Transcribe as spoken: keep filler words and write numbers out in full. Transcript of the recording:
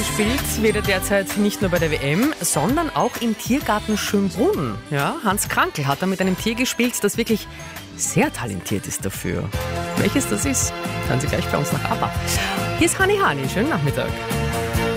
gespielt wird er derzeit nicht nur bei der W M, sondern auch im Tiergarten Schönbrunn. Ja, Hans Krankl hat da mit einem Tier gespielt, das wirklich sehr talentiert ist dafür. Welches das ist, hören Sie gleich bei uns nach ABBA. Hier ist Hani Hani, schönen Nachmittag.